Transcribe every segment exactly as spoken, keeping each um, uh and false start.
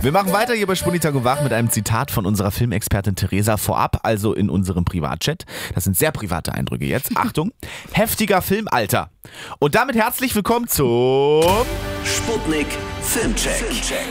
Wir machen weiter hier bei Spunitak und Wach mit einem Zitat von unserer Filmexpertin Theresa vorab, also in unserem Privatchat. Das sind sehr private Eindrücke jetzt. Achtung, heftiger Filmalter. Und damit herzlich willkommen zum Sputnik Filmcheck.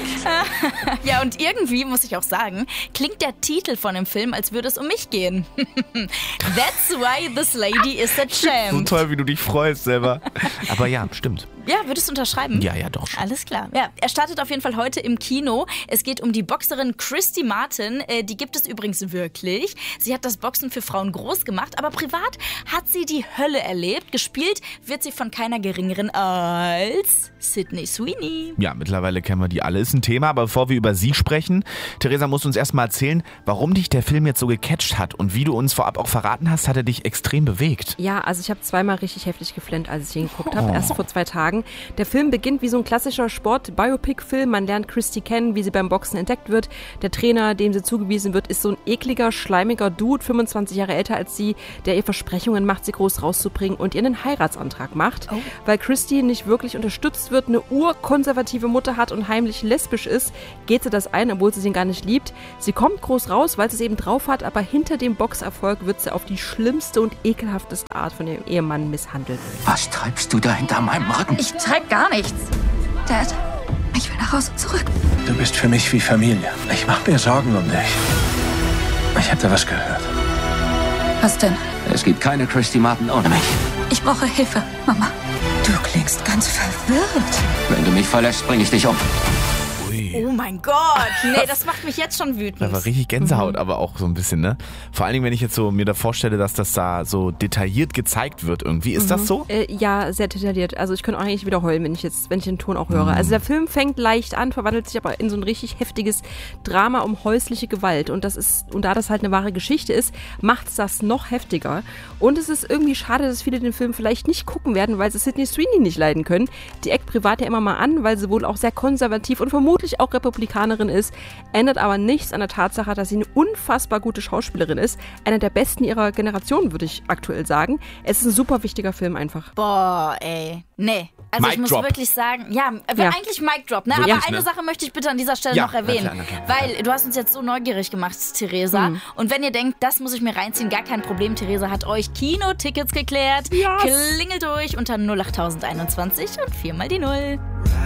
Ja, und irgendwie, muss ich auch sagen, klingt der Titel von dem Film, als würde es um mich gehen. That's why this lady is a So champ. toll, wie du dich freust selber. Aber ja, stimmt. Ja, würdest du unterschreiben? Ja, ja, doch schon. Alles klar. Ja, er startet auf jeden Fall heute im Kino. Es geht um die Boxerin Christy Martin. Äh, die gibt es übrigens wirklich. Sie hat das Boxen für Frauen groß gemacht, aber privat hat sie die Hölle erlebt. Gespielt wird sie von keiner geringeren als Sydney Sweeney. Ja, mittlerweile kennen wir die alle, ist ein Thema, aber bevor wir über sie sprechen, Theresa, musst du uns erstmal erzählen, warum dich der Film jetzt so gecatcht hat und wie du uns vorab auch verraten hast, hat er dich extrem bewegt. Ja, also ich habe zweimal richtig heftig geflennt, als ich ihn geguckt habe, erst vor zwei Tagen. Der Film beginnt wie so ein klassischer Sport-Biopic-Film. Man lernt Christy kennen, wie sie beim Boxen entdeckt wird. Der Trainer, dem sie zugewiesen wird, ist so ein ekliger, schleimiger Dude, fünfundzwanzig Jahre älter als sie, der ihr Versprechungen macht, sie groß rauszubringen und ihr einen Heiratsantrag macht. Oh. Weil Christy nicht wirklich unterstützt wird, eine urkonservative Mutter hat und heimlich lesbisch ist, geht sie das ein, obwohl sie ihn gar nicht liebt. Sie kommt groß raus, weil sie es eben drauf hat, aber hinter dem Boxerfolg wird sie auf die schlimmste und ekelhafteste Art von ihrem Ehemann misshandelt. Was treibst du da hinter meinem Rücken? Ich treib gar nichts. Dad, ich will nach Hause zurück. Du bist für mich wie Familie. Ich mach mir Sorgen um dich. Ich hab da was gehört. Was denn? Es gibt keine Christy Martin ohne mich. Ich brauche Hilfe, Mama. Du klingst ganz verwirrt. Wenn du mich verlässt, bring ich dich um. Oh mein Gott, nee, das macht mich jetzt schon wütend. Da war richtig Gänsehaut, aber auch so ein bisschen, ne? Vor allen Dingen, wenn ich jetzt so mir da vorstelle, dass das da so detailliert gezeigt wird irgendwie. Ist mhm. das so? Äh, ja, sehr detailliert. Also ich könnte auch eigentlich wieder heulen, wenn ich jetzt, wenn ich den Ton auch höre. Mhm. Also der Film fängt leicht an, verwandelt sich aber in so ein richtig heftiges Drama um häusliche Gewalt. Und das ist, und da das halt eine wahre Geschichte ist, macht es das noch heftiger. Und es ist irgendwie schade, dass viele den Film vielleicht nicht gucken werden, weil sie Sydney Sweeney nicht leiden können. Die eckt privat ja immer mal an, weil sie wohl auch sehr konservativ und vermutlich auch Republikanerin ist, ändert aber nichts an der Tatsache, dass sie eine unfassbar gute Schauspielerin ist. Eine der besten ihrer Generation, würde ich aktuell sagen. Es ist ein super wichtiger Film einfach. Boah, ey. Nee. Also Mic ich muss Drop. wirklich sagen, ja, Ja. eigentlich Mic Drop, ne? Wirklich, Aber eine ne? Sache möchte ich bitte an dieser Stelle Ja, noch erwähnen. na klar, na klar. Weil du hast uns jetzt so neugierig gemacht, Theresa. Mhm. Und wenn ihr denkt, das muss ich mir reinziehen, gar kein Problem. Theresa hat euch Kinotickets geklärt. Yes. Klingelt durch unter null acht einundzwanzig und viermal die Null.